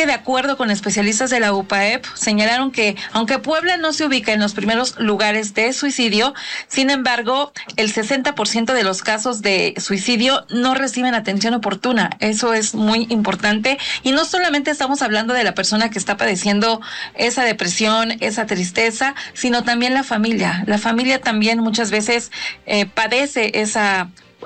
que de acuerdo con especialistas de la UPAEP, señalaron que aunque Puebla no se ubica en los primeros lugares de suicidio, sin embargo, el 60% de los casos de suicidio no reciben atención oportuna. Eso es muy importante. Y no solamente estamos hablando de la persona que está padeciendo esa depresión, esa tristeza, sino también la familia. La familia también muchas veces padece esa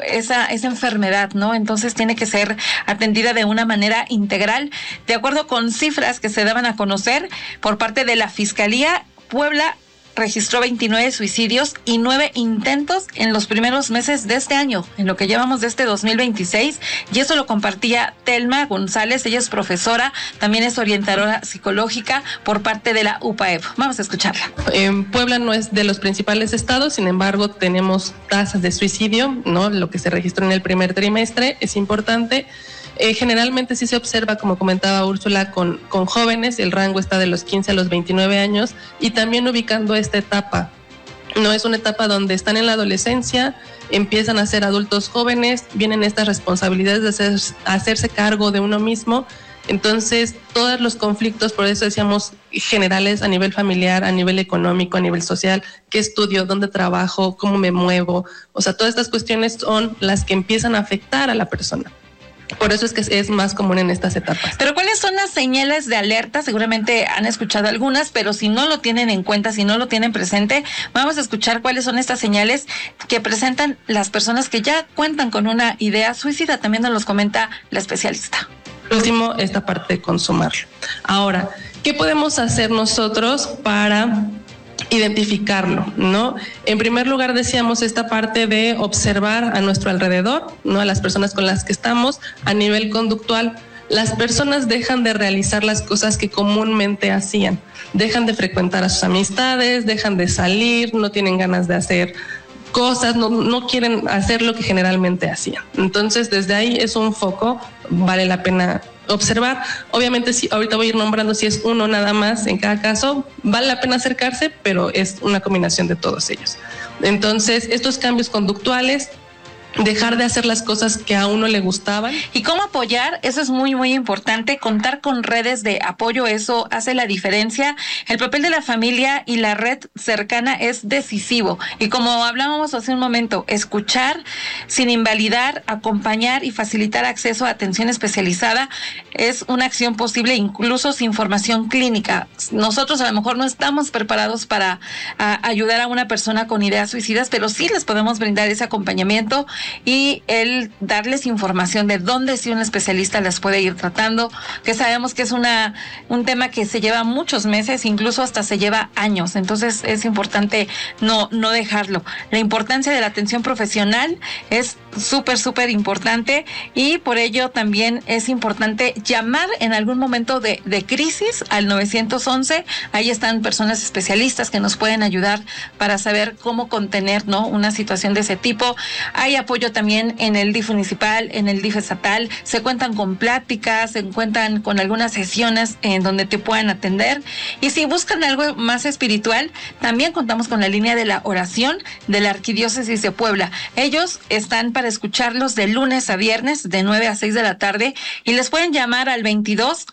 enfermedad, ¿no? Entonces tiene que ser atendida de una manera integral. De acuerdo con cifras que se daban a conocer por parte de la Fiscalía, Puebla registró 29 suicidios y 9 intentos en los primeros meses de este año, en lo que llevamos de este 2026, y eso lo compartía Telma González. Ella es profesora, también es orientadora psicológica por parte de la UPAEP. Vamos a escucharla. Puebla no es de los principales estados, sin embargo tenemos tasas de suicidio, ¿no? Lo que se registró en el primer trimestre es importante. Generalmente sí se observa, como comentaba Úrsula, con jóvenes. El rango está de los 15 a los 29 años, y también ubicando esta etapa. No es una etapa donde están en la adolescencia, empiezan a ser adultos jóvenes, vienen estas responsabilidades de hacerse cargo de uno mismo. Entonces, todos los conflictos, por eso decíamos, generales a nivel familiar, a nivel económico, a nivel social, qué estudio, dónde trabajo, cómo me muevo, o sea, todas estas cuestiones son las que empiezan a afectar a la persona. Por eso es que es más común en estas etapas. Pero ¿cuáles son las señales de alerta? Seguramente han escuchado algunas, pero si no lo tienen en cuenta, si no lo tienen presente, vamos a escuchar cuáles son estas señales que presentan las personas que ya cuentan con una idea suicida. También nos los comenta la especialista. Último, esta parte de consumarlo. Ahora, ¿qué podemos hacer nosotros para identificarlo, ¿no? En primer lugar, decíamos esta parte de observar a nuestro alrededor, ¿no? A las personas con las que estamos. A nivel conductual, las personas dejan de realizar las cosas que comúnmente hacían, dejan de frecuentar a sus amistades, dejan de salir, no tienen ganas de hacer cosas, no quieren hacer lo que generalmente hacían. Entonces, desde ahí es un foco, vale la pena observar. Obviamente, si ahorita voy a ir nombrando si es uno nada más en cada caso, vale la pena acercarse, pero es una combinación de todos ellos. Entonces, estos cambios conductuales, dejar de hacer las cosas que a uno le gustaban. ¿Y cómo apoyar? Eso es muy, muy importante. Contar con redes de apoyo, eso hace la diferencia. El papel de la familia y la red cercana es decisivo. Y como hablábamos hace un momento, escuchar sin invalidar, acompañar y facilitar acceso a atención especializada es una acción posible, incluso sin formación clínica. Nosotros a lo mejor no estamos preparados para ayudar a una persona con ideas suicidas, pero sí les podemos brindar ese acompañamiento y el darles información de dónde sí un especialista las puede ir tratando, que sabemos que es un tema que se lleva muchos meses, incluso hasta se lleva años. Entonces es importante no dejarlo. La importancia de la atención profesional es súper importante, y por ello también es importante llamar en algún momento de crisis al 911. Ahí están personas especialistas que nos pueden ayudar para saber cómo contener, ¿no?, una situación de ese tipo. Hay apoyo también en el DIF municipal, en el DIF estatal. Se cuentan con pláticas, se cuentan con algunas sesiones en donde te puedan atender. Y si buscan algo más espiritual, también contamos con la línea de la oración de la Arquidiócesis de Puebla. Ellos están para escucharlos de lunes a viernes de 9 a 6 de la tarde, y les pueden llamar al 22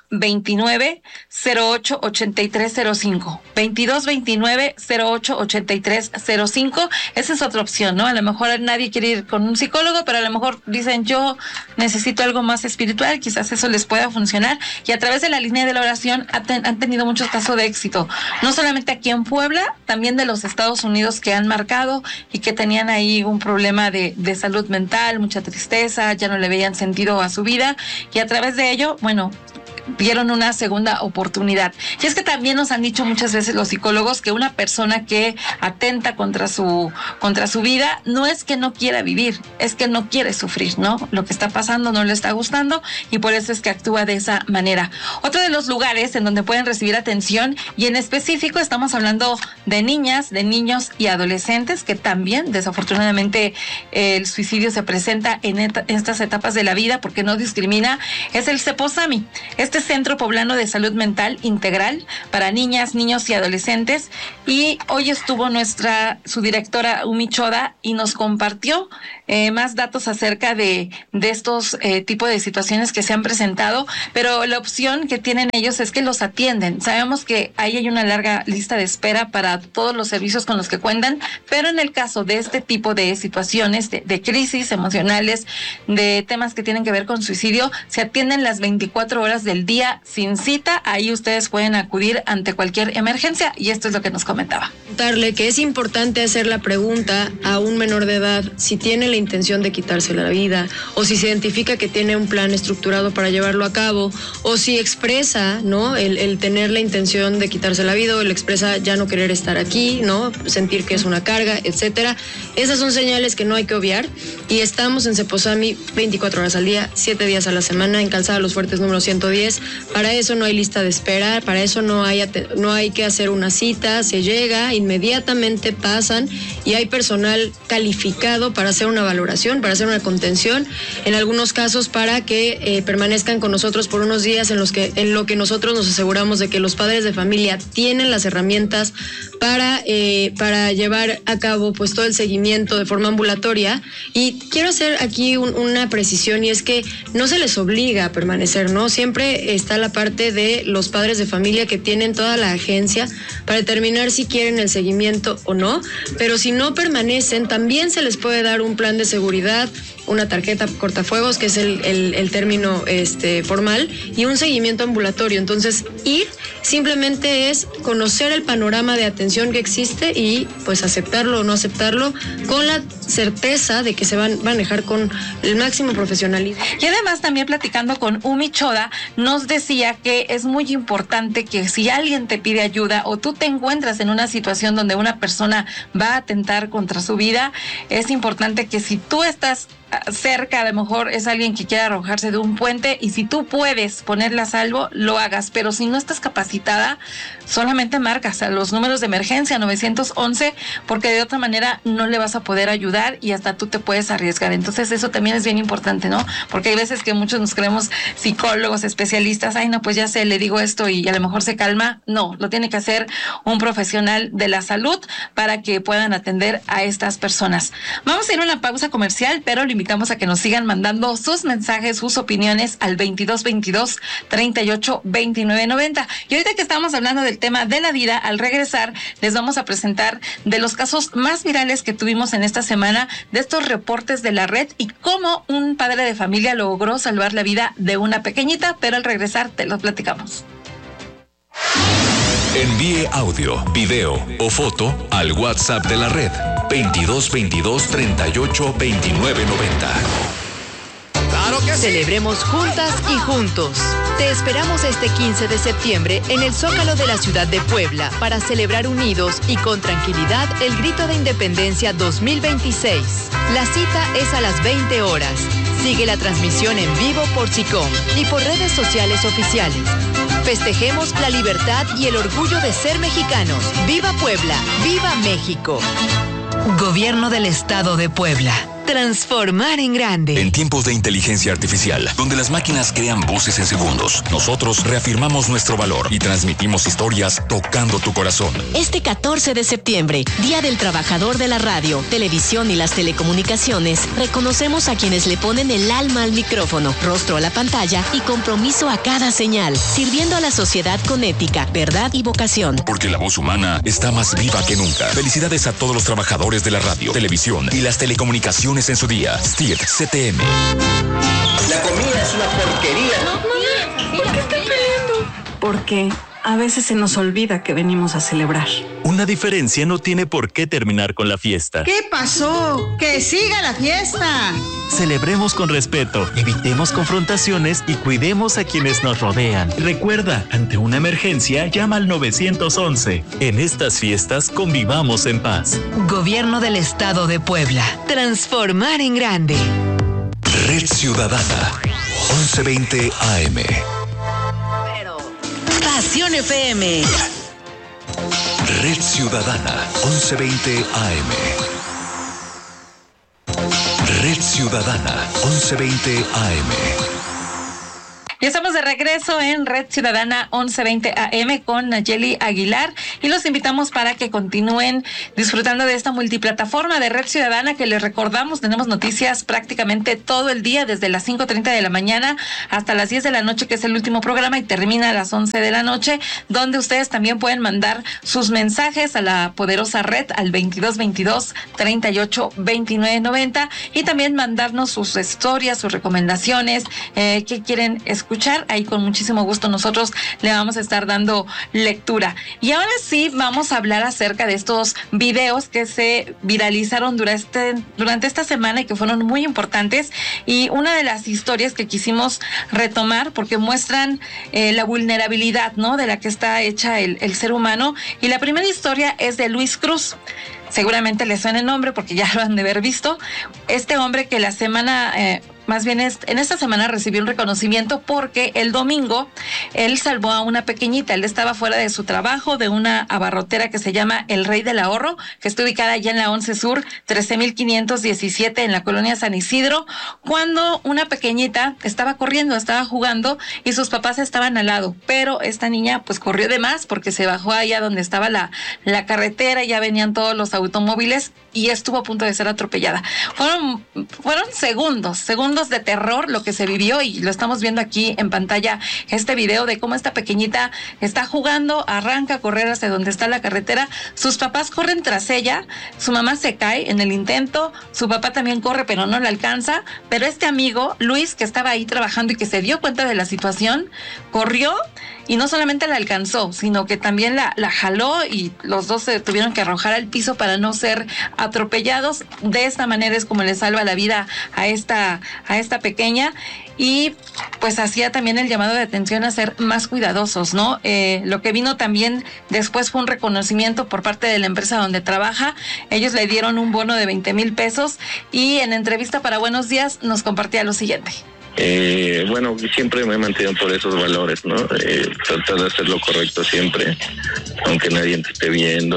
29 08 83 05. 22 29 08 83 05. Esa es otra opción, ¿no? A lo mejor nadie quiere ir con un psicólogo, pero a lo mejor dicen, yo necesito algo más espiritual, quizás eso les pueda funcionar, y a través de la línea de la oración han tenido muchos casos de éxito, no solamente aquí en Puebla, también de los Estados Unidos, que han marcado y que tenían ahí un problema de salud mental, mucha tristeza, ya no le veían sentido a su vida, y a través de ello, bueno, dieron una segunda oportunidad. Y es que también nos han dicho muchas veces los psicólogos que una persona que atenta contra su vida no es que no quiera vivir, es que no quiere sufrir, ¿no? Lo que está pasando no le está gustando, y por eso es que actúa de esa manera. Otro de los lugares en donde pueden recibir atención, y en específico estamos hablando de niñas, de niños y adolescentes, que también desafortunadamente el suicidio se presenta en estas etapas de la vida porque no discrimina, es el CEPOSAMI. Este este Centro Poblano de Salud Mental Integral para niñas, niños y adolescentes. Y hoy estuvo su directora Umi Choda y nos compartió más datos acerca de estos tipos de situaciones que se han presentado, pero la opción que tienen ellos es que los atienden. Sabemos que ahí hay una larga lista de espera para todos los servicios con los que cuentan, pero en el caso de este tipo de situaciones, de crisis emocionales, de temas que tienen que ver con suicidio, se atienden las 24 horas del día sin cita. Ahí ustedes pueden acudir ante cualquier emergencia, y esto es lo que nos comentaba. Darle que es importante hacer la pregunta a un menor de edad si tiene la intención de quitarse la vida, o si se identifica que tiene un plan estructurado para llevarlo a cabo, o si expresa, ¿no?, el tener la intención de quitarse la vida, o él expresa ya no querer estar aquí, ¿no?, sentir que es una carga, etcétera. Esas son señales que no hay que obviar, y estamos en Ceposami 24 horas al día, 7 días a la semana, en Calzada Los Fuertes número 110. Para eso no hay lista de espera, para eso no hay que hacer una cita, se llega, inmediatamente pasan, y hay personal calificado para hacer una valoración, para hacer una contención, en algunos casos para que permanezcan con nosotros por unos días en lo que nosotros nos aseguramos de que los padres de familia tienen las herramientas para llevar a cabo pues todo el seguimiento de forma ambulatoria. Y quiero hacer aquí una precisión, y es que no se les obliga a permanecer, ¿no? Siempre está la parte de los padres de familia que tienen toda la agencia para determinar si quieren el seguimiento o no, pero si no permanecen, también se les puede dar un plan de seguridad, una tarjeta cortafuegos, que es el término formal, y un seguimiento ambulatorio. Entonces, ir simplemente es conocer el panorama de atención que existe y pues aceptarlo o no aceptarlo, con la certeza de que se van a manejar con el máximo profesionalismo. Y además, también platicando con Umi Choda, nos decía que es muy importante que si alguien te pide ayuda o tú te encuentras en una situación donde una persona va a atentar contra su vida, es importante que si tú estás cerca, a lo mejor es alguien que quiere arrojarse de un puente, y si tú puedes ponerla a salvo, lo hagas, pero si no estás capacitada, solamente marcas a los números de emergencia 911, porque de otra manera no le vas a poder ayudar y hasta tú te puedes arriesgar. Entonces eso también es bien importante, ¿no? Porque hay veces que muchos nos creemos psicólogos, especialistas, ay no, pues ya sé, le digo esto y a lo mejor se calma. No, lo tiene que hacer un profesional de la salud para que puedan atender a estas personas. Vamos a ir a una pausa comercial, pero lo invitamos a que nos sigan mandando sus mensajes, sus opiniones al 2222-382990. Y ahorita que estamos hablando del tema de la vida, al regresar les vamos a presentar de los casos más virales que tuvimos en esta semana, de estos reportes de la red y cómo un padre de familia logró salvar la vida de una pequeñita, pero al regresar te los platicamos. Envíe audio, video o foto al WhatsApp de la red 2222-382990. ¡Claro que sí! Celebremos juntas y juntos. Te esperamos este 15 de septiembre en el Zócalo de la ciudad de Puebla para celebrar unidos y con tranquilidad el Grito de Independencia 2026. La cita es a las 20 horas. Sigue la transmisión en vivo por SICOM y por redes sociales oficiales. Festejemos la libertad y el orgullo de ser mexicanos. ¡Viva Puebla! ¡Viva México! Gobierno del Estado de Puebla. Transformar en grande. En tiempos de inteligencia artificial, donde las máquinas crean voces en segundos, nosotros reafirmamos nuestro valor y transmitimos historias tocando tu corazón. Este 14 de septiembre, Día del Trabajador de la Radio, Televisión y las Telecomunicaciones, reconocemos a quienes le ponen el alma al micrófono, rostro a la pantalla y compromiso a cada señal, sirviendo a la sociedad con ética, verdad y vocación. Porque la voz humana está más viva que nunca. Felicidades a todos los trabajadores de la radio, televisión y las telecomunicaciones en su día. STIRT CTM. La comida es una porquería. ¿Por qué están peleando? Porque a veces se nos olvida que venimos a celebrar. Una diferencia no tiene por qué terminar con la fiesta. ¿Qué pasó? ¡Que siga la fiesta! Celebremos con respeto, evitemos confrontaciones y cuidemos a quienes nos rodean. Recuerda, ante una emergencia, llama al 911. En estas fiestas, convivamos en paz. Gobierno del Estado de Puebla. Transformar en grande. Red Ciudadana, 1120 AM. Pasión FM. Red Ciudadana, 1120 AM. Red Ciudadana, 1120 AM. Ya estamos de regreso en Red Ciudadana 1120 AM con Nayeli Aguilar y los invitamos para que continúen disfrutando de esta multiplataforma de Red Ciudadana, que les recordamos, tenemos noticias prácticamente todo el día, desde las 5:30 de la mañana hasta las 10 de la noche, que es el último programa, y termina a las 11 de la noche, donde ustedes también pueden mandar sus mensajes a la poderosa red al 2222-382990 y también mandarnos sus historias, sus recomendaciones, que quieren escuchar. Ahí con muchísimo gusto nosotros le vamos a estar dando lectura. Y ahora sí vamos a hablar acerca de estos videos que se viralizaron durante esta semana y que fueron muy importantes, y una de las historias que quisimos retomar porque muestran la vulnerabilidad, ¿no?, de la que está hecha el ser humano. Y la primera historia es de Luis Cruz. Seguramente les suena el nombre porque ya lo han de haber visto. Este hombre que la semana, más bien en esta semana, recibió un reconocimiento porque el domingo él salvó a una pequeñita. Él estaba fuera de su trabajo, de una abarrotera que se llama El Rey del Ahorro, que está ubicada allá en la 11 Sur, 13,517 en la colonia San Isidro, cuando una pequeñita estaba corriendo, estaba jugando y sus papás estaban al lado. Pero esta niña pues corrió de más porque se bajó allá donde estaba la carretera, ya venían todos los automóviles y estuvo a punto de ser atropellada. Fueron segundos de terror lo que se vivió, y lo estamos viendo aquí en pantalla, este video de cómo esta pequeñita está jugando, arranca a correr hacia donde está la carretera, sus papás corren tras ella, su mamá se cae en el intento, su papá también corre pero no la alcanza, pero este amigo, Luis, que estaba ahí trabajando y que se dio cuenta de la situación, corrió y no solamente la alcanzó, sino que también la jaló, y los dos se tuvieron que arrojar al piso para no ser atropellados. De esta manera es como le salva la vida a esta pequeña, y pues hacía también el llamado de atención a ser más cuidadosos, ¿no? Lo que vino también después fue un reconocimiento por parte de la empresa donde trabaja. Ellos le dieron un bono de 20,000 pesos, y en entrevista para Buenos Días nos compartía lo siguiente. Bueno, siempre me he mantenido por esos valores, ¿no? Tratar de hacer lo correcto siempre, aunque nadie te esté viendo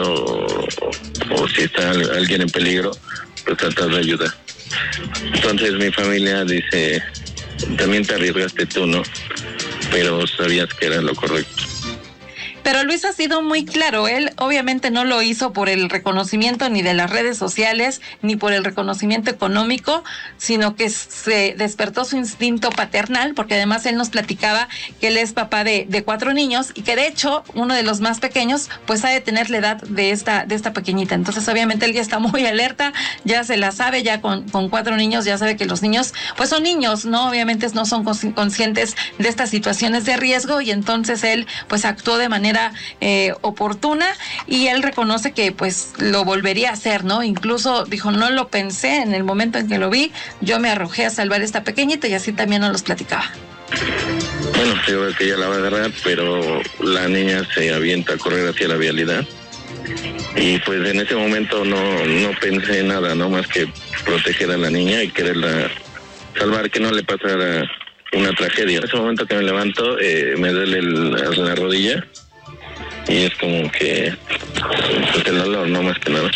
o si está alguien en peligro, pues tratar de ayudar. Entonces mi familia dice, también te arriesgaste tú, ¿no? Pero sabías que era lo correcto. Pero Luis ha sido muy claro, él obviamente no lo hizo por el reconocimiento ni de las redes sociales, ni por el reconocimiento económico, sino que se despertó su instinto paternal, porque además él nos platicaba que él es papá de 4 niños, y que de hecho uno de los más pequeños pues ha de tener la edad de esta pequeñita. Entonces obviamente él ya está muy alerta, ya se la sabe, ya con 4 niños ya sabe que los niños pues son niños, ¿no? Obviamente no son conscientes de estas situaciones de riesgo, y entonces él pues actuó de manera oportuna, y él reconoce que pues lo volvería a hacer, ¿no? Incluso dijo, no lo pensé en el momento en que lo vi, yo me arrojé a salvar a esta pequeñita, y así también nos los platicaba. Bueno, yo creo que ella la va a agarrar, pero la niña se avienta a correr hacia la vialidad, y pues en ese momento no pensé en nada, no más que proteger a la niña y quererla salvar, que no le pasara una tragedia. En ese momento que me levanto, me duele la rodilla, y es como que pues el dolor, no más que nada.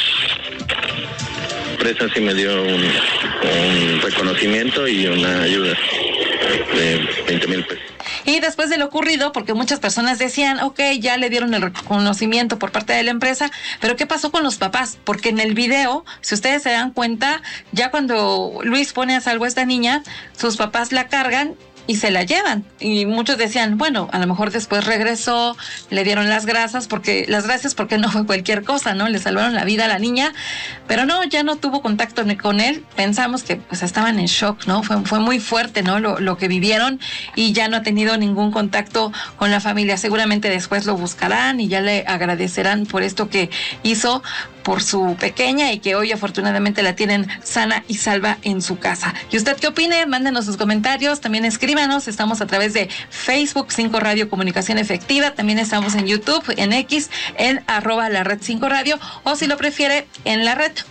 La empresa sí me dio un reconocimiento y una ayuda de 20,000 pesos. Y después de lo ocurrido, porque muchas personas decían, ok, ya le dieron el reconocimiento por parte de la empresa, pero ¿qué pasó con los papás? Porque en el video, si ustedes se dan cuenta, ya cuando Luis pone a salvo a esta niña, sus papás la cargan y se la llevan. Y muchos decían, bueno, a lo mejor después regresó, le dieron las gracias porque no fue cualquier cosa, ¿no? Le salvaron la vida a la niña, pero no, ya no tuvo contacto con él. Pensamos que pues estaban en shock, ¿no? Fue muy fuerte, ¿no? Lo que vivieron, y ya no ha tenido ningún contacto con la familia. Seguramente después lo buscarán y ya le agradecerán por esto que hizo por su pequeña, y que hoy afortunadamente la tienen sana y salva en su casa. ¿Y usted qué opine? Mándenos sus comentarios, también escríbanos. Estamos a través de Facebook 5 Radio Comunicación Efectiva, también estamos en YouTube, en X, en @la red 5 Radio, o si lo prefiere en la red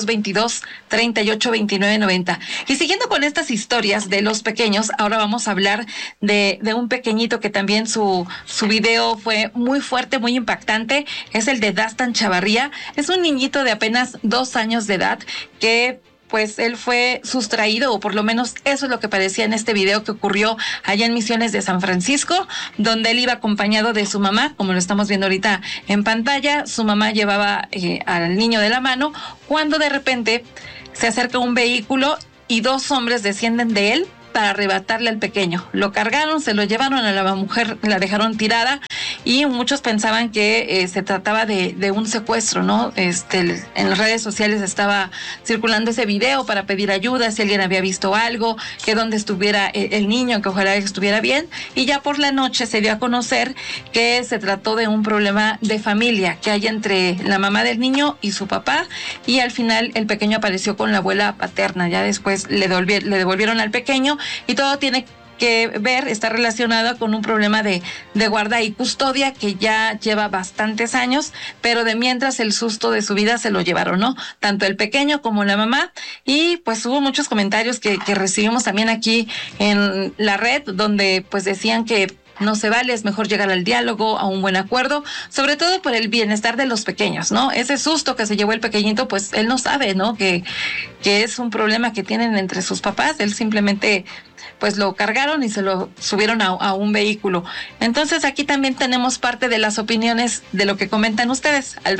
2222-382990. Y siguiendo con estas historias de los pequeños, ahora vamos a hablar de un pequeñito que también su video fue muy fuerte, muy impactante. Es el de Dastan Chavarría. Es un niñito de apenas 2 años de edad que pues él fue sustraído, o por lo menos eso es lo que parecía en este video que ocurrió allá en Misiones de San Francisco, donde él iba acompañado de su mamá, como lo estamos viendo ahorita en pantalla. Su mamá llevaba al niño de la mano, cuando de repente se acerca un vehículo y 2 hombres descienden de él para arrebatarle al pequeño. Lo cargaron, se lo llevaron a la mujer, la dejaron tirada, y muchos pensaban que se trataba de un secuestro, ¿no? En las redes sociales estaba circulando ese video para pedir ayuda, si alguien había visto algo, que dónde estuviera el niño, que ojalá estuviera bien, y ya por la noche se dio a conocer que se trató de un problema de familia que hay entre la mamá del niño y su papá, y al final el pequeño apareció con la abuela paterna. Ya después le devolvieron al pequeño, y todo tiene que ver, está relacionado con un problema de guarda y custodia que ya lleva bastantes años, pero de mientras el susto de su vida se lo llevaron, ¿no? Tanto el pequeño como la mamá. Y pues hubo muchos comentarios que recibimos también aquí en la red, donde pues decían que no se vale, es mejor llegar al diálogo, a un buen acuerdo, sobre todo por el bienestar de los pequeños, ¿no? Ese susto que se llevó el pequeñito, pues él no sabe, ¿no? Que es un problema que tienen entre sus papás. Él simplemente pues lo cargaron y se lo subieron a un vehículo. Entonces aquí también tenemos parte de las opiniones de lo que comentan ustedes al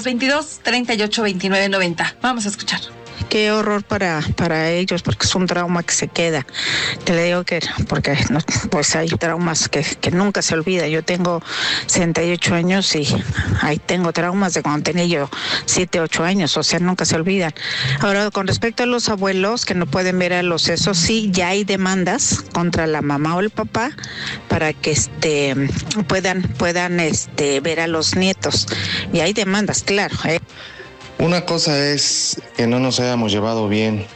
2222-382990. Vamos a escuchar. Qué horror para ellos, porque es un trauma que se queda. Te le digo que, porque pues hay traumas que nunca se olvida. Yo tengo 68 años y ahí tengo traumas de cuando tenía yo 7, 8 años, o sea, nunca se olvidan. Ahora, con respecto a los abuelos que no pueden ver a los esos, sí, ya hay demandas contra la mamá o el papá para que puedan ver a los nietos. Y hay demandas, claro. Una cosa es que no nos hayamos llevado bien,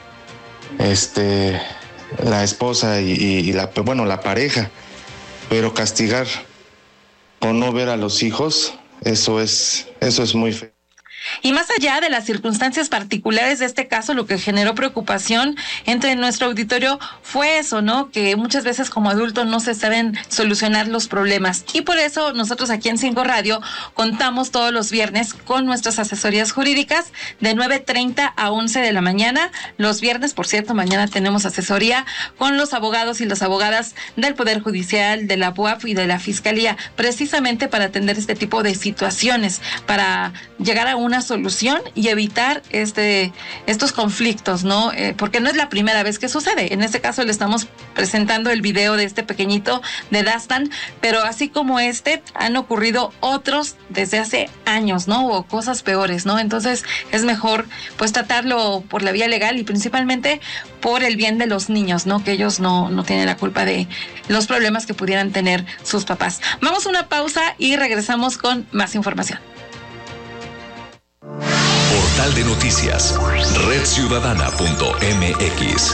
la esposa y la pareja, pero castigar o no ver a los hijos, eso es muy feo. Y más allá de las circunstancias particulares de este caso, lo que generó preocupación entre nuestro auditorio fue eso, ¿no? Que muchas veces como adultos no se saben solucionar los problemas. Y por eso nosotros aquí en 5 Radio contamos todos los viernes con nuestras asesorías jurídicas de 9:30 a 11 de la mañana. Los viernes, por cierto, mañana tenemos asesoría con los abogados y las abogadas del Poder Judicial, de la UAF y de la Fiscalía, precisamente para atender este tipo de situaciones, para llegar a una solución y evitar estos conflictos, ¿no? Porque no es la primera vez que sucede. En este caso le estamos presentando el video de este pequeñito de Dastan, pero así como han ocurrido otros desde hace años, ¿no? O cosas peores, ¿no? Entonces es mejor pues tratarlo por la vía legal y principalmente por el bien de los niños, ¿no? Que ellos no tienen la culpa de los problemas que pudieran tener sus papás. Vamos a una pausa y regresamos con más información. Portal de noticias, redciudadana.mx.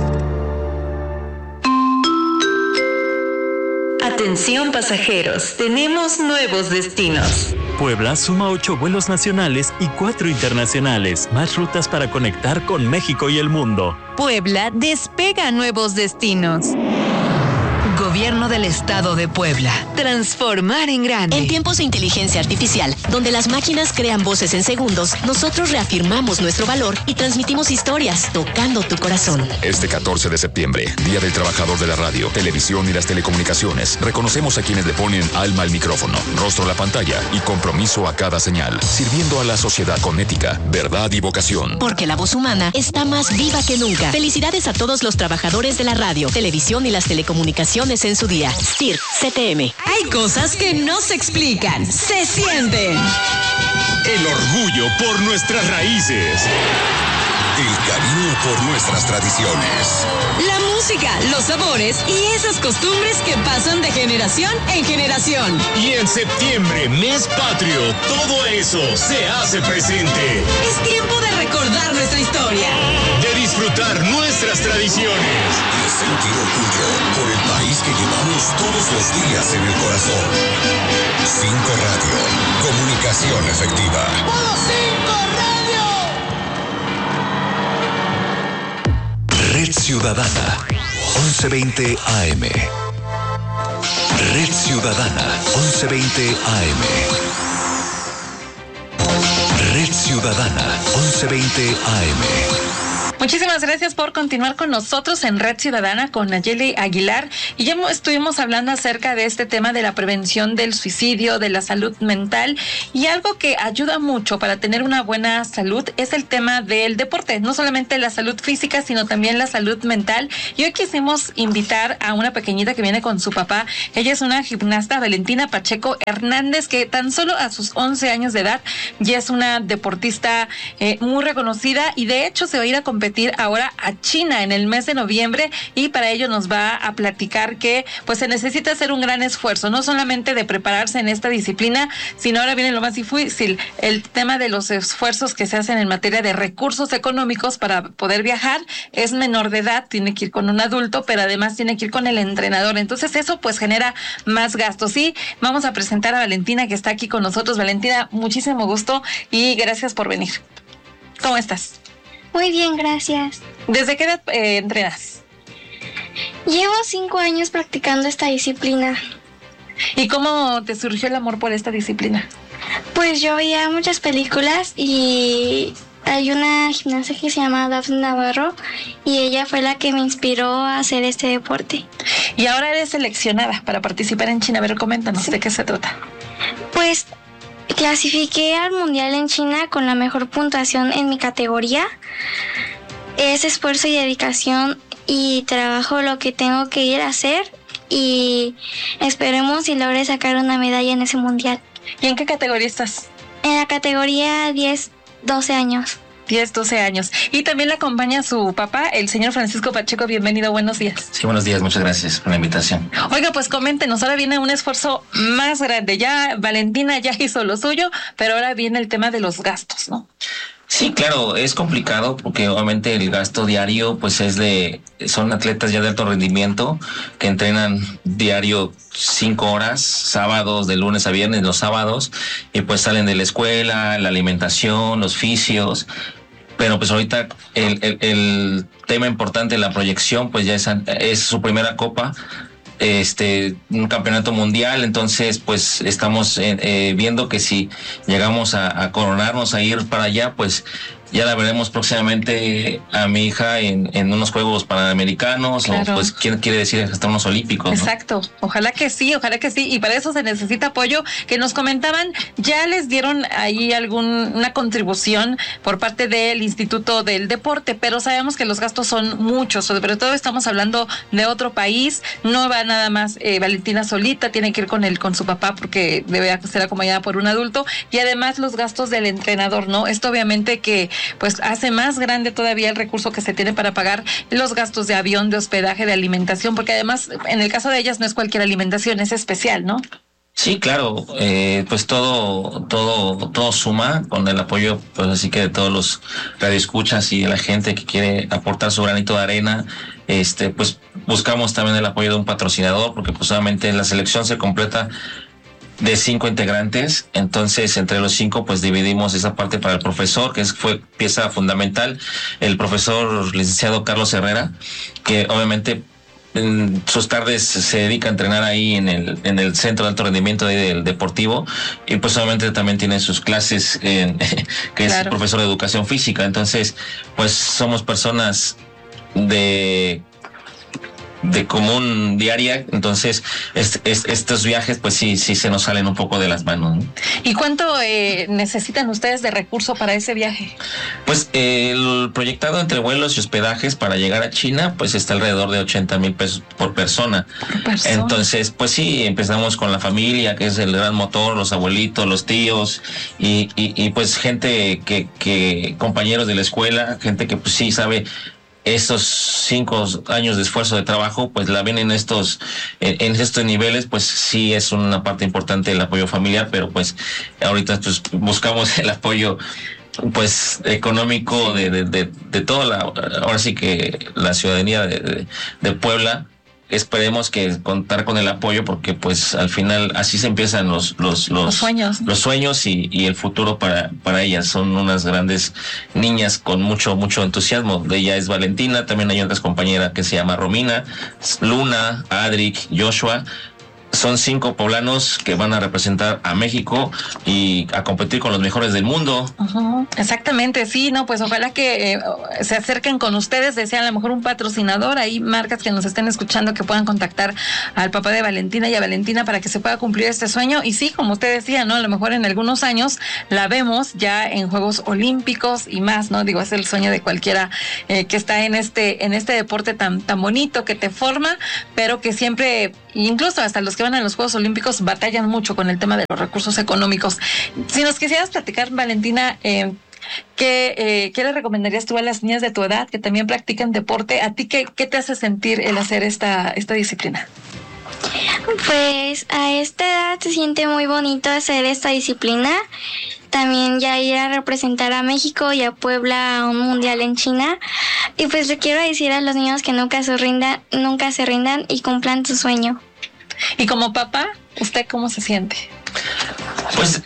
Atención pasajeros, tenemos nuevos destinos. Puebla suma 8 vuelos nacionales y 4 internacionales, más rutas para conectar con México y el mundo. Puebla despega nuevos destinos. Gobierno del Estado de Puebla. Transformar en grande. En tiempos de inteligencia artificial, donde las máquinas crean voces en segundos, nosotros reafirmamos nuestro valor y transmitimos historias tocando tu corazón. Este 14 de septiembre, Día del Trabajador de la Radio, Televisión y las Telecomunicaciones, reconocemos a quienes le ponen alma al micrófono, rostro a la pantalla y compromiso a cada señal, sirviendo a la sociedad con ética, verdad y vocación. Porque la voz humana está más viva que nunca. Felicidades a todos los trabajadores de la radio, televisión y las telecomunicaciones en su día. STIR, CTM. Hay cosas que no se explican, se sienten. El orgullo por nuestras raíces. El cariño por nuestras tradiciones. La música, los sabores y esas costumbres que pasan de generación en generación. Y en septiembre, mes patrio, todo eso se hace presente. Es tiempo de recordar nuestra historia. De disfrutar nuestras tradiciones. De sentir orgullo por el país que llevamos todos los días en el corazón. 5 Radio, comunicación efectiva. ¡Modo 5 Radio! Red Ciudadana, 1120 AM. Red Ciudadana, 1120 AM. Red Ciudadana, 1120 AM. Muchísimas gracias por continuar con nosotros en Red Ciudadana con Nayeli Aguilar. Y ya estuvimos hablando acerca de este tema de la prevención del suicidio, de la salud mental, y algo que ayuda mucho para tener una buena salud es el tema del deporte, no solamente la salud física, sino también la salud mental. Y hoy quisimos invitar a una pequeñita que viene con su papá. Ella es una gimnasta, Valentina Pacheco Hernández, que tan solo a sus 11 años de edad ya es una deportista muy reconocida, y de hecho se va a ir a competir ahora a China en el mes de noviembre, y para ello nos va a platicar que pues se necesita hacer un gran esfuerzo, no solamente de prepararse en esta disciplina, sino ahora viene lo más difícil, el tema de los esfuerzos que se hacen en materia de recursos económicos para poder viajar. Es menor de edad, tiene que ir con un adulto, pero además tiene que ir con el entrenador, entonces eso pues genera más gastos. Y vamos a presentar a Valentina, que está aquí con nosotros. Valentina, muchísimo gusto y gracias por venir. ¿Cómo estás? Muy bien, gracias. ¿Desde qué edad entrenas? Llevo 5 años practicando esta disciplina. ¿Y cómo te surgió el amor por esta disciplina? Pues yo veía muchas películas y hay una gimnasta que se llama Dafne Navarro y ella fue la que me inspiró a hacer este deporte. Y ahora eres seleccionada para participar en China. A ver, coméntanos, ¿de qué se trata? Pues clasifiqué al mundial en China con la mejor puntuación en mi categoría. Es esfuerzo y dedicación y trabajo lo que tengo que ir a hacer, y esperemos y logre sacar una medalla en ese mundial. ¿Y en qué categoría estás? En la categoría 10-12 años. 10-12 años. Y también la acompaña su papá, el señor Francisco Pacheco. Bienvenido, buenos días. Sí, buenos días, muchas gracias por la invitación. Oiga, pues coméntenos, ahora viene un esfuerzo más grande. Ya Valentina ya hizo lo suyo, pero ahora viene el tema de los gastos, ¿no? Sí, claro, es complicado porque obviamente el gasto diario pues son atletas ya de alto rendimiento que entrenan diario 5 horas, sábados, de lunes a viernes, los sábados, y pues salen de la escuela, la alimentación, los fisios. Pero pues ahorita el tema importante, la proyección, pues ya es su primera copa, un campeonato mundial. Entonces pues estamos viendo que si llegamos a coronarnos, a ir para allá, pues ya la veremos próximamente a mi hija en unos Juegos Panamericanos, claro. O pues quiere decir hasta unos Olímpicos, ¿no? Exacto, ojalá que sí, y para eso se necesita apoyo. Que nos comentaban, ya les dieron ahí una contribución por parte del Instituto del Deporte, pero sabemos que los gastos son muchos, sobre todo estamos hablando de otro país, no va nada más Valentina solita, tiene que ir con su papá porque debe ser acompañada por un adulto, y además los gastos del entrenador, ¿no? Esto obviamente que pues hace más grande todavía el recurso que se tiene para pagar los gastos de avión, de hospedaje, de alimentación, porque además en el caso de ellas no es cualquier alimentación, es especial, ¿no? Sí, claro, pues todo suma con el apoyo, pues así que de todos los radioescuchas y de la gente que quiere aportar su granito de arena. Pues buscamos también el apoyo de un patrocinador, porque pues solamente la selección se completa de 5 integrantes, entonces entre los 5 pues dividimos esa parte para el profesor, que fue pieza fundamental, el profesor licenciado Carlos Herrera, que obviamente en sus tardes se dedica a entrenar ahí en el centro de alto rendimiento del deportivo, y pues obviamente también tiene sus clases que claro. Es profesor de educación física. Entonces pues somos personas de común diaria, entonces estos viajes pues sí se nos salen un poco de las manos, ¿no? ¿Y cuánto necesitan ustedes de recurso para ese viaje? Pues el proyectado entre vuelos y hospedajes para llegar a China pues está alrededor de 80,000 pesos por persona. Entonces pues sí, empezamos con la familia, que es el gran motor, los abuelitos, los tíos y pues gente que compañeros de la escuela, gente que pues sí sabe estos 5 años de esfuerzo de trabajo, pues la ven en estos niveles. Pues sí es una parte importante del apoyo familiar, pero pues ahorita pues buscamos el apoyo pues económico de toda ahora sí que la ciudadanía de Puebla. Esperemos que contar con el apoyo, porque pues al final así se empiezan los sueños, ¿no? Los sueños y el futuro para ellas. Son unas grandes niñas con mucho entusiasmo. De ella es Valentina, también hay otras compañeras que se llama Romina, Luna, Adric, Joshua. son 5 poblanos que van a representar a México y a competir con los mejores del mundo. Exactamente, sí, no, pues ojalá que se acerquen con ustedes, desean a lo mejor un patrocinador, hay marcas que nos estén escuchando que puedan contactar al papá de Valentina y a Valentina para que se pueda cumplir este sueño. Y sí, como usted decía, ¿no? A lo mejor en algunos años la vemos ya en Juegos Olímpicos y más, ¿no? Digo, es el sueño de cualquiera que está en este deporte tan bonito que te forma, pero que siempre, incluso hasta los que van a los Juegos Olímpicos, batallan mucho con el tema de los recursos económicos. Si nos quisieras platicar, Valentina, ¿qué le recomendarías tú a las niñas de tu edad que también practican deporte? ¿A ti qué te hace sentir el hacer esta disciplina? Pues a esta edad se siente muy bonito hacer esta disciplina. También ya ir a representar a México y a Puebla a un mundial en China. Y pues le quiero decir a los niños que nunca se rindan y cumplan su sueño. Y como papá, ¿usted cómo se siente? Pues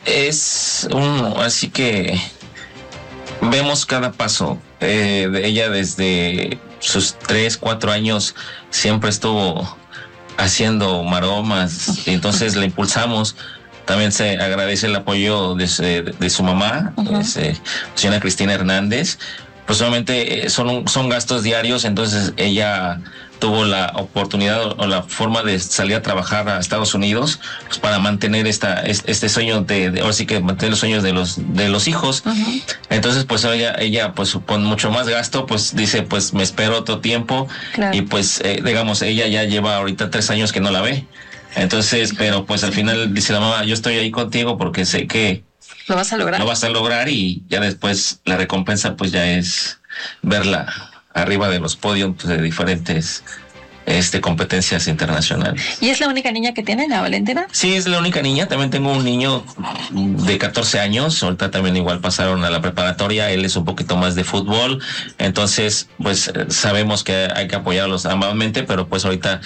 así que vemos cada paso de ella desde sus 3, 4 años, siempre estuvo haciendo maromas, y entonces la impulsamos. También se agradece el apoyo de su mamá, señora Cristina Hernández. Pues obviamente son gastos diarios, entonces ella tuvo la oportunidad o la forma de salir a trabajar a Estados Unidos, pues para mantener este sueño ahora sí que mantener los sueños de los hijos. Entonces pues ella pues con mucho más gasto pues dice, pues me espero otro tiempo. Claro. Y pues digamos, ella ya lleva ahorita 3 años que no la ve. Entonces, pero pues al final dice la mamá, yo estoy ahí contigo porque sé que lo vas a lograr y ya después la recompensa pues ya es verla arriba de los podios de diferentes competencias internacionales. ¿Y es la única niña que tiene, la Valentina? Sí, es la única niña. También tengo un niño de 14 años. Ahorita también igual pasaron a la preparatoria. Él es un poquito más de fútbol. Entonces, pues sabemos que hay que apoyarlos amablemente, pero pues ahorita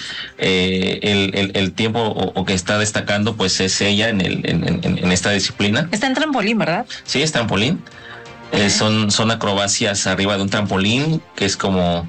el tiempo o que está destacando pues es ella en esta disciplina. Está en trampolín, ¿verdad? Sí, es trampolín. Son acrobacias arriba de un trampolín, que es como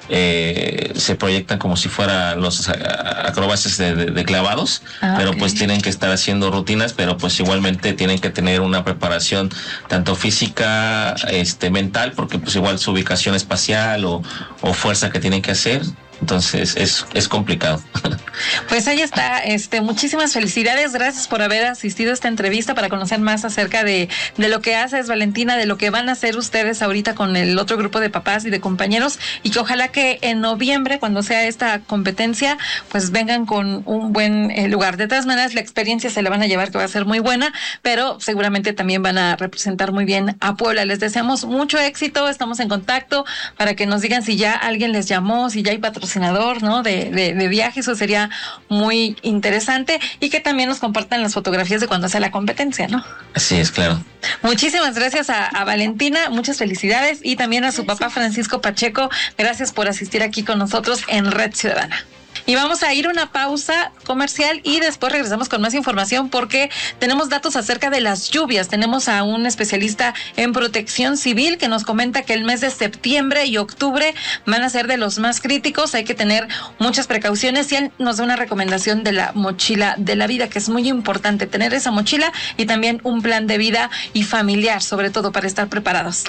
se proyectan como si fueran los acrobacias de clavados, pero pues tienen que estar haciendo rutinas, pero pues igualmente tienen que tener una preparación tanto física, mental, porque pues igual su ubicación espacial o fuerza que tienen que hacer. Entonces es complicado. Pues ahí está, muchísimas felicidades, gracias por haber asistido a esta entrevista para conocer más acerca de lo que haces, Valentina, de lo que van a hacer ustedes ahorita con el otro grupo de papás y de compañeros, y que ojalá que en noviembre, cuando sea esta competencia, pues vengan con un buen lugar. De todas maneras, la experiencia se la van a llevar, que va a ser muy buena, pero seguramente también van a representar muy bien a Puebla. Les deseamos mucho éxito, estamos en contacto para que nos digan si ya alguien les llamó, si ya hay patrocinador, ¿no? de viaje, eso sería muy interesante, y que también nos compartan las fotografías de cuando sea la competencia, ¿no? Así es, claro. Muchísimas gracias a Valentina, muchas felicidades, y también a su papá Francisco Pacheco, gracias por asistir aquí con nosotros en Red Ciudadana. Y vamos a ir a una pausa comercial y después regresamos con más información porque tenemos datos acerca de las lluvias. Tenemos a un especialista en protección civil que nos comenta que el mes de septiembre y octubre van a ser de los más críticos. Hay que tener muchas precauciones y él nos da una recomendación de la mochila de la vida, que es muy importante tener esa mochila y también un plan de vida y familiar, sobre todo para estar preparados.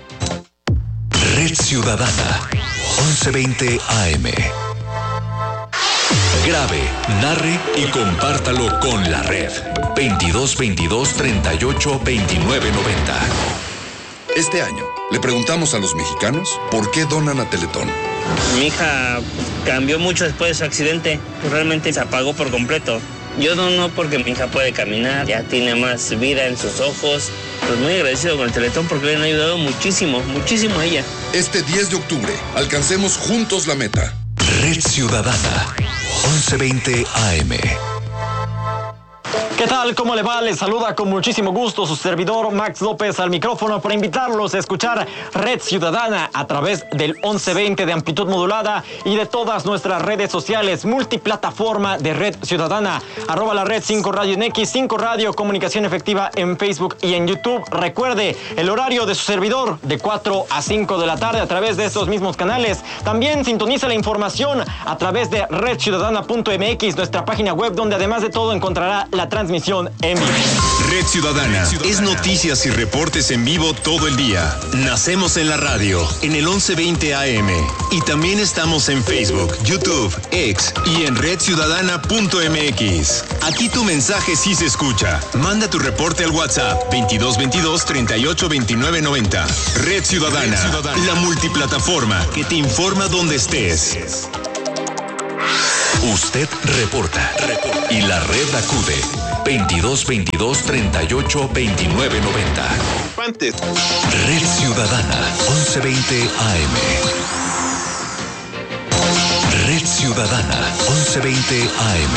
Red Ciudadana, 1120 AM. Grabe, narre y compártalo con la red. 2222 38 29 90. Este año le preguntamos a los mexicanos por qué donan a Teletón. Mi hija cambió mucho después de su accidente. Realmente se apagó por completo. Yo dono porque mi hija puede caminar, ya tiene más vida en sus ojos. Pues muy agradecido con el Teletón porque le han ayudado muchísimo, muchísimo a ella. Este 10 de octubre, alcancemos juntos la meta. Red Ciudadana, 1120 AM. ¿Qué tal? ¿Cómo le va? Les saluda con muchísimo gusto su servidor Max López al micrófono para invitarlos a escuchar Red Ciudadana a través del 1120 de amplitud modulada y de todas nuestras redes sociales, multiplataforma de Red Ciudadana, @ la Red 5 Radio en X, 5 Radio Comunicación Efectiva en Facebook y en YouTube. Recuerde el horario de su servidor de 4 a 5 de la tarde a través de estos mismos canales. También sintoniza la información a través de redciudadana.mx, nuestra página web, donde además de todo encontrará la transmisión en vivo. Red Ciudadana es noticias y reportes en vivo todo el día. Nacemos en la radio, en el 1120 AM. Y también estamos en Facebook, YouTube, X y en redciudadana.mx. Aquí tu mensaje sí se escucha. Manda tu reporte al WhatsApp 2222 38 29 90. Red Ciudadana, la multiplataforma que te informa donde estés. Usted reporta y la red acude 2222 38 29 90. Red Ciudadana 1120 AM. Red Ciudadana 1120 AM.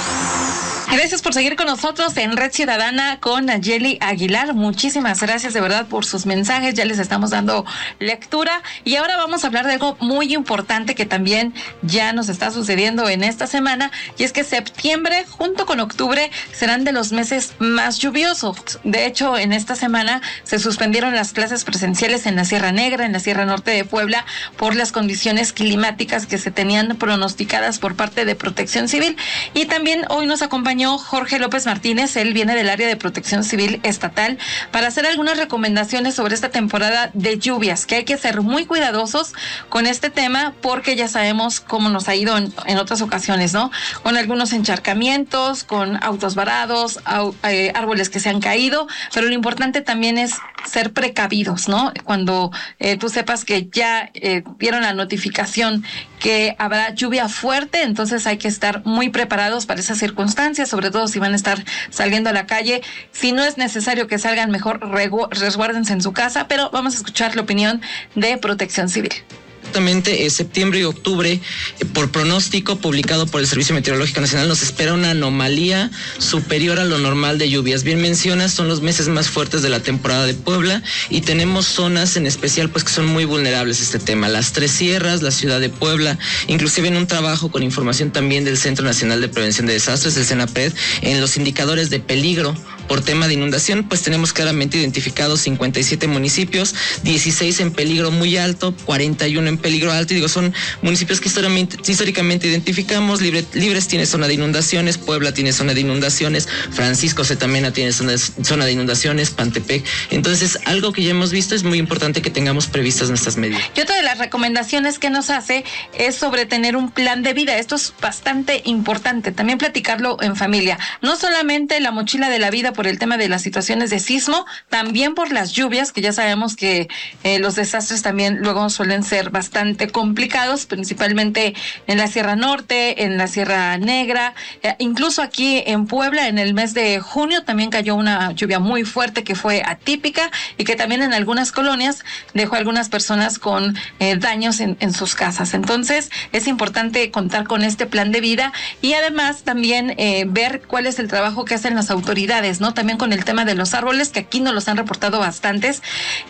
Gracias por seguir con nosotros en Red Ciudadana con Nayeli Aguilar. Muchísimas gracias de verdad por sus mensajes. Ya les estamos dando lectura. Y ahora vamos a hablar de algo muy importante que también ya nos está sucediendo en esta semana. Y es que septiembre junto con octubre serán de los meses más lluviosos. De hecho, en esta semana se suspendieron las clases presenciales en la Sierra Negra, en la Sierra Norte de Puebla, por las condiciones climáticas que se tenían pronosticadas por parte de Protección Civil. Y también hoy nos acompaña Jorge López Martínez. Él viene del área de Protección Civil Estatal para hacer algunas recomendaciones sobre esta temporada de lluvias, que hay que ser muy cuidadosos con este tema porque ya sabemos cómo nos ha ido en otras ocasiones, ¿no? Con algunos encharcamientos, con autos varados, árboles que se han caído, pero lo importante también es ser precavidos, ¿no? Cuando tú sepas que ya dieron la notificación que habrá lluvia fuerte, entonces hay que estar muy preparados para esas circunstancias, sobre todo si van a estar saliendo a la calle. Si no es necesario que salgan, mejor resguárdense en su casa, pero vamos a escuchar la opinión de Protección Civil. Exactamente, septiembre y octubre, por pronóstico publicado por el Servicio Meteorológico Nacional, nos espera una anomalía superior a lo normal de lluvias. Bien mencionas, son los meses más fuertes de la temporada de Puebla y tenemos zonas en especial pues que son muy vulnerables a este tema. Las Tres Sierras, la ciudad de Puebla, inclusive en un trabajo con información también del Centro Nacional de Prevención de Desastres, el CENAPRED, en los indicadores de peligro por tema de inundación, pues tenemos claramente identificados 57 municipios, 16 en peligro muy alto, 41 en peligro alto, y digo, son municipios que históricamente identificamos. Libres tiene zona de inundaciones, Puebla tiene zona de inundaciones, Francisco Zetamena tiene zona de inundaciones, Pantepec. Entonces, algo que ya hemos visto, es muy importante que tengamos previstas nuestras medidas. Y otra de las recomendaciones que nos hace es sobre tener un plan de vida. Esto es bastante importante, también platicarlo en familia. No solamente la mochila de la vida por el tema de las situaciones de sismo, también por las lluvias, que ya sabemos que los desastres también luego suelen ser bastante complicados, principalmente en la Sierra Norte, en la Sierra Negra, incluso aquí en Puebla en el mes de junio también cayó una lluvia muy fuerte que fue atípica y que también en algunas colonias dejó a algunas personas con daños en sus casas. Entonces es importante contar con este plan de vida y además también ver cuál es el trabajo que hacen las autoridades, ¿no? También con el tema de los árboles, que aquí nos los han reportado bastantes,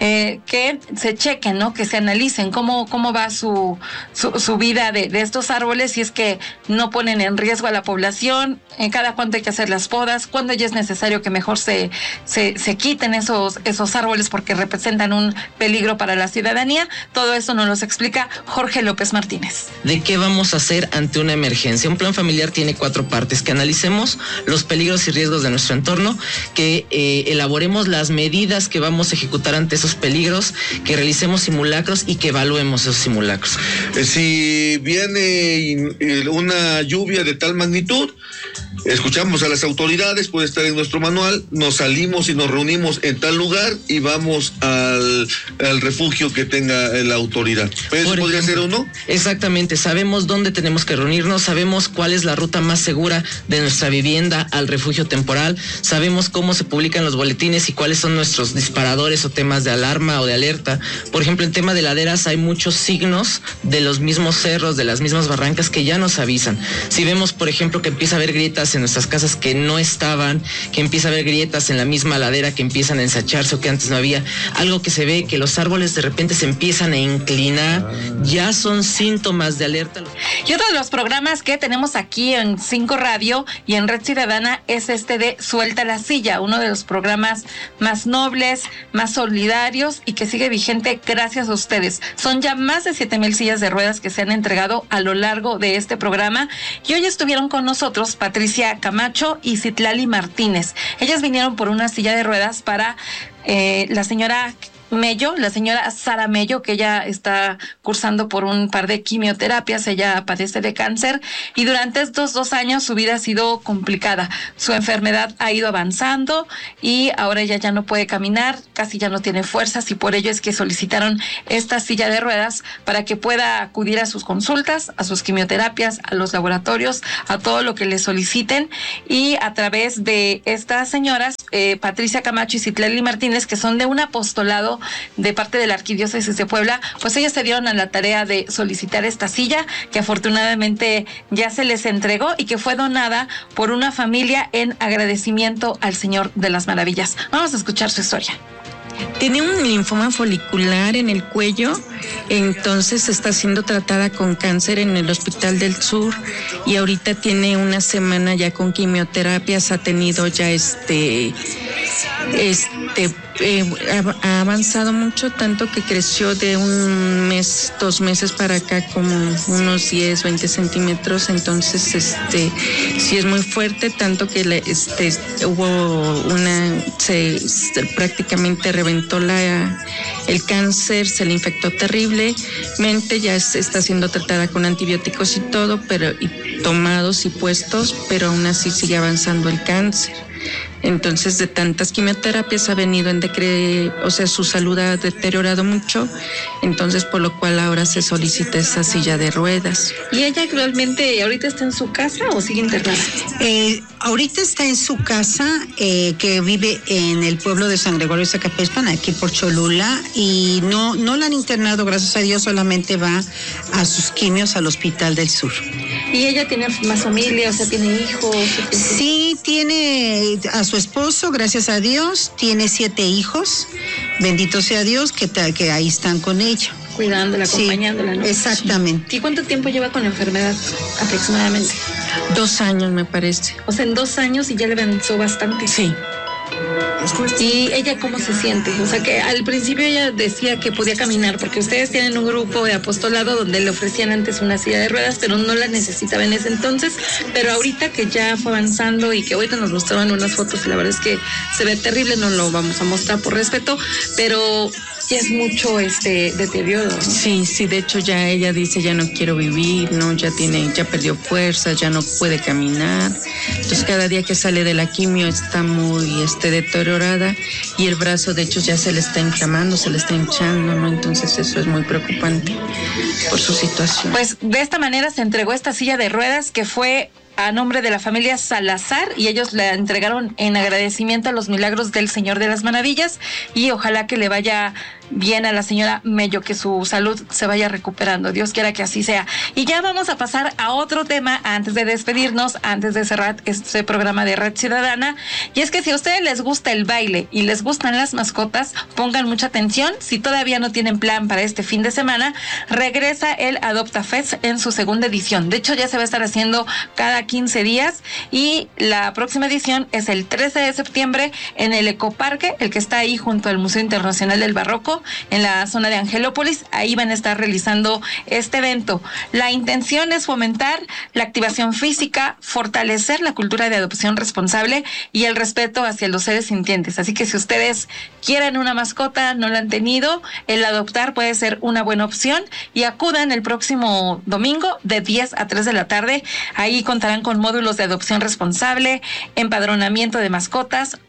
que se chequen, ¿no? Que se analicen cómo va su vida de estos árboles, si es que no ponen en riesgo a la población, cada cuánto hay que hacer las podas, cuándo ya es necesario que mejor se quiten esos árboles porque representan un peligro para la ciudadanía. Todo eso nos lo explica Jorge López Martínez. ¿De qué vamos a hacer ante una emergencia? Un plan familiar tiene 4 partes: que analicemos los peligros y riesgos de nuestro entorno, que elaboremos las medidas que vamos a ejecutar ante esos peligros, que realicemos simulacros y que evaluemos esos simulacros. Si viene una lluvia de tal magnitud, escuchamos a las autoridades, puede estar en nuestro manual, nos salimos y nos reunimos en tal lugar y vamos al refugio que tenga la autoridad. ¿Eso podría ser uno? Exactamente, sabemos dónde tenemos que reunirnos, sabemos cuál es la ruta más segura de nuestra vivienda al refugio temporal, sabemos vemos cómo se publican los boletines y cuáles son nuestros disparadores o temas de alarma o de alerta. Por ejemplo, en tema de laderas hay muchos signos de los mismos cerros, de las mismas barrancas que ya nos avisan. Si vemos, por ejemplo, que empieza a haber grietas en nuestras casas que no estaban, que empieza a haber grietas en la misma ladera que empiezan a ensacharse o que antes no había, algo que se ve que los árboles de repente se empiezan a inclinar, ya son síntomas de alerta. Y otro de los programas que tenemos aquí en 5 Radio y en Red Ciudadana es este de Suelta la Silla, uno de los programas más nobles, más solidarios y que sigue vigente gracias a ustedes. Son ya más de 7,000 sillas de ruedas que se han entregado a lo largo de este programa y hoy estuvieron con nosotros Patricia Camacho y Citlali Martínez. Ellas vinieron por una silla de ruedas para la señora Mello, la señora Sara Mello, que ella está cursando por un par de quimioterapias, ella padece de cáncer y durante estos 2 años su vida ha sido complicada. Su enfermedad ha ido avanzando y ahora ella ya no puede caminar, casi ya no tiene fuerzas y por ello es que solicitaron esta silla de ruedas para que pueda acudir a sus consultas, a sus quimioterapias, a los laboratorios, a todo lo que le soliciten y a través de estas señoras, Patricia Camacho y Citlali Martínez, que son de un apostolado de parte de la Arquidiócesis de Puebla, pues ellas se dieron a la tarea de solicitar esta silla que afortunadamente ya se les entregó y que fue donada por una familia en agradecimiento al Señor de las Maravillas. Vamos a escuchar su historia. Tiene un linfoma folicular en el cuello, entonces está siendo tratada con cáncer en el Hospital del Sur y ahorita tiene una semana ya con quimioterapias, ha tenido ya ha avanzado mucho, tanto que creció de 1 mes, 2 meses para acá como unos 10, 20 centímetros, entonces sí es muy fuerte, tanto que hubo prácticamente reventó el cáncer, se le infectó terriblemente, ya está siendo tratada con antibióticos y todo, y tomados y puestos, pero aún así sigue avanzando el cáncer. Entonces, de tantas quimioterapias ha venido su salud ha deteriorado mucho, entonces por lo cual ahora se solicita esa silla de ruedas. ¿Y ella actualmente ahorita está en su casa o sigue internada? Ahorita está en su casa, que vive en el pueblo de San Gregorio Zacapéspan, aquí por Cholula, y no la han internado, gracias a Dios, solamente va a sus quimios al Hospital del Sur. ¿Y ella tiene más familia, o sea, tiene hijos? Sí, tiene a su esposo, gracias a Dios, tiene 7 hijos, bendito sea Dios, que ahí están con ella. Cuidándola, acompañándola, ¿no? Exactamente. ¿Y cuánto tiempo lleva con la enfermedad aproximadamente? 2 años, me parece. O sea, en 2 años y ya le avanzó bastante. Sí. ¿Y ella cómo se siente? O sea, que al principio ella decía que podía caminar, porque ustedes tienen un grupo de apostolado donde le ofrecían antes una silla de ruedas, pero no la necesitaba en ese entonces, pero ahorita que ya fue avanzando y que ahorita nos mostraban unas fotos y la verdad es que se ve terrible, no lo vamos a mostrar por respeto, pero ya es mucho deterioro, ¿no? Sí, de hecho ya ella dice ya no quiero vivir, no, ya perdió fuerza, ya no puede caminar. Entonces cada día que sale de la quimio está muy deteriorada y el brazo de hecho ya se le está inflamando, se le está hinchando, ¿no? Entonces eso es muy preocupante por su situación. Pues de esta manera se entregó esta silla de ruedas que fue a nombre de la familia Salazar y ellos la entregaron en agradecimiento a los milagros del Señor de las Maravillas y ojalá que le vaya bien a la señora Mello, que su salud se vaya recuperando. Dios quiera que así sea. Y ya vamos a pasar a otro tema antes de despedirnos, antes de cerrar este programa de Red Ciudadana. Y es que si a ustedes les gusta el baile y les gustan las mascotas, pongan mucha atención. Si todavía no tienen plan para este fin de semana, regresa el Adopta Fest en su 2ª edición. De hecho, ya se va a estar haciendo cada 15 días y la próxima edición es el 13 de septiembre en el Ecoparque, el que está ahí junto al Museo Internacional del Barroco, en la zona de Angelópolis. Ahí van a estar realizando este evento. La intención es fomentar la activación física, fortalecer la cultura de adopción responsable y el respeto hacia los seres sintientes. Así que si ustedes quieren una mascota, no la han tenido, el adoptar puede ser una buena opción y acudan el próximo domingo de 10 a 3 de la tarde. Ahí contarán con módulos de adopción responsable, empadronamiento de mascotas,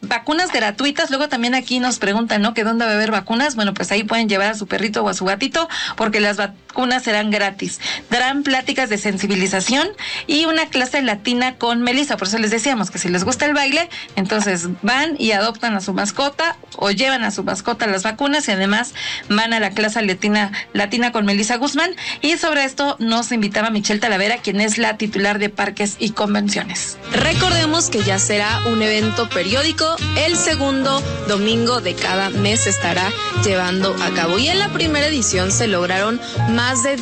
vacunas gratuitas. Luego también aquí nos preguntan, ¿no? ¿Que dónde va a haber vacunas? Bueno, pues ahí pueden llevar a su perrito o a su gatito porque las vacunas serán gratis. Darán pláticas de sensibilización y una clase latina con Melissa. Por eso les decíamos que si les gusta el baile, entonces van y adoptan a su mascota o llevan a su mascota las vacunas y además van a la clase latina con Melissa Guzmán. Y sobre esto nos invitaba Michelle Talavera, quien es la titular de Parques y Convenciones. Recordemos que ya será un evento periódico. El segundo domingo de cada mes se estará llevando a cabo. Y en la primera edición se lograron más de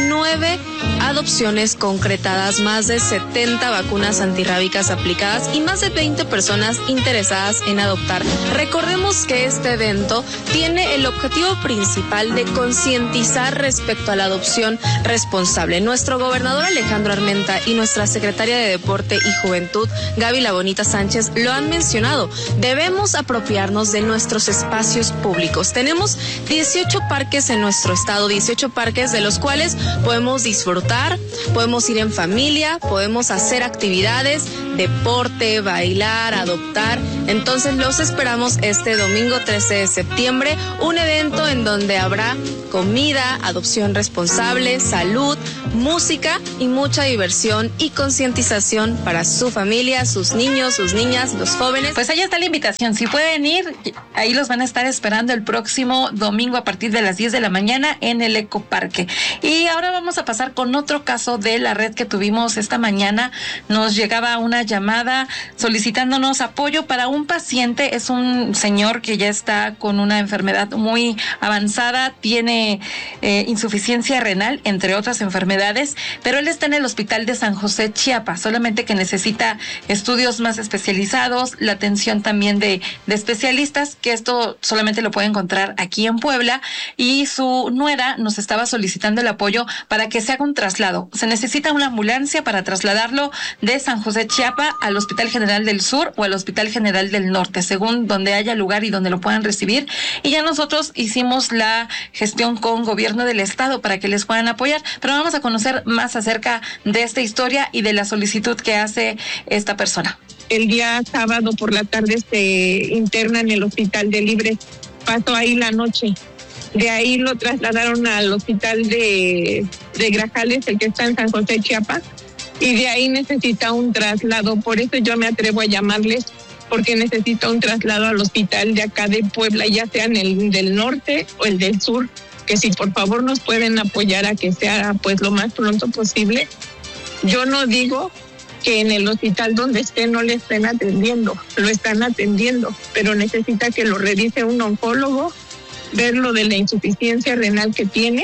19 adopciones concretadas, más de 70 vacunas antirrábicas aplicadas y más de 20 personas interesadas en adoptar. Recordemos que este evento tiene el objetivo principal de concientizar respecto a la adopción responsable. Nuestro gobernador Alejandro Armenta y nuestra secretaria de Deporte y Juventud, Gaby La Bonita Sánchez, lo han mencionado. Debemos apropiarnos de nuestros espacios públicos. Tenemos 18 parques en nuestro estado, 18 parques de los cuales podemos disfrutar, podemos ir en familia, podemos hacer actividades, deporte, bailar, adoptar. Entonces los esperamos este domingo 13 de septiembre, un evento en donde habrá comida, adopción responsable, salud, música y mucha diversión y concientización para su familia, sus niños, sus niñas, los jóvenes. Pues ahí está la invitación, si pueden ir, ahí los van a estar esperando el próximo domingo a partir de las 10 de la mañana en el Ecoparque. Y ahora vamos a pasar con otro caso de la red que tuvimos esta mañana. Nos llegaba una llamada solicitándonos apoyo para un paciente. Es un señor que ya está con una enfermedad muy avanzada, tiene insuficiencia renal, entre otras enfermedades, pero él está en el hospital de San José, Chiapas, solamente que necesita estudios más especializados, la atención también de especialistas, que esto solamente lo puede encontrar aquí en Puebla, y su nuera nos estaba solicitando el apoyo para que se haga un traslado. Se necesita una ambulancia para trasladarlo de San José, Chiapas, al Hospital General del Sur o al Hospital General del Norte, según donde haya lugar y donde lo puedan recibir. Y ya nosotros hicimos la gestión con gobierno del estado para que les puedan apoyar, pero vamos a conocer más acerca de esta historia y de la solicitud que hace esta persona. El día sábado por la tarde se interna en el hospital de Libre, pasó ahí la noche. De ahí lo trasladaron al hospital de Grajales, el que está en San José, Chiapas, y de ahí necesita un traslado. Por eso yo me atrevo a llamarles, porque necesita un traslado al hospital de acá de Puebla, ya sea en el del norte o el del sur, que si por favor nos pueden apoyar a que sea pues lo más pronto posible. Yo no digo que en el hospital donde esté no le estén atendiendo, lo están atendiendo, pero necesita que lo revise un oncólogo, ver lo de la insuficiencia renal que tiene,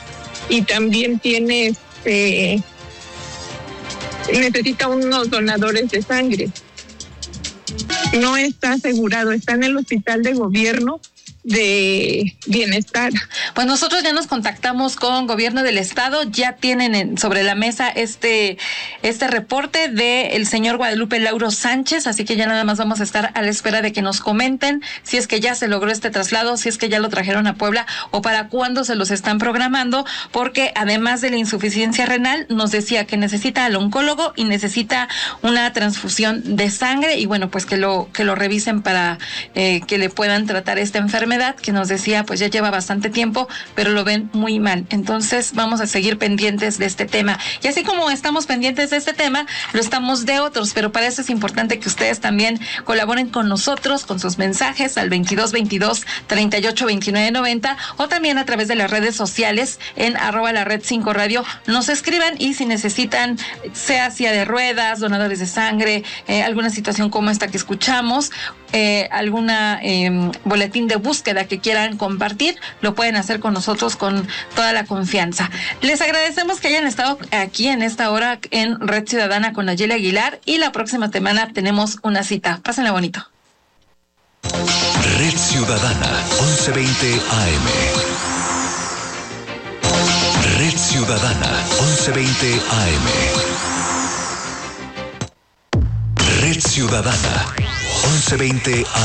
y también tiene necesita unos donadores de sangre. No está asegurado, está en el hospital de gobierno de bienestar. Pues nosotros ya nos contactamos con gobierno del estado, ya tienen sobre la mesa este reporte del señor Guadalupe Lauro Sánchez, así que ya nada más vamos a estar a la espera de que nos comenten si es que ya se logró este traslado, si es que ya lo trajeron a Puebla o para cuándo se los están programando, porque además de la insuficiencia renal nos decía que necesita al oncólogo y necesita una transfusión de sangre, y bueno, pues que lo revisen para que le puedan tratar esta enfermedad, que nos decía pues ya lleva bastante tiempo, pero lo ven muy mal. Entonces vamos a seguir pendientes de este tema, y así como estamos pendientes de este tema, lo estamos de otros, pero para eso es importante que ustedes también colaboren con nosotros con sus mensajes al 2222-382990 o también a través de las redes sociales en @lared5radio nos escriban, y si necesitan sea silla de ruedas, donadores de sangre, alguna situación como esta que escuchamos, alguna boletín de búsqueda que quieran compartir, lo pueden hacer con nosotros con toda la confianza. Les agradecemos que hayan estado aquí en esta hora en Red Ciudadana con Nayeli Aguilar, y la próxima semana tenemos una cita. Pásenla bonito. Red Ciudadana, 1120 AM. Red Ciudadana, 1120 AM. Red Ciudadana, 1120 AM.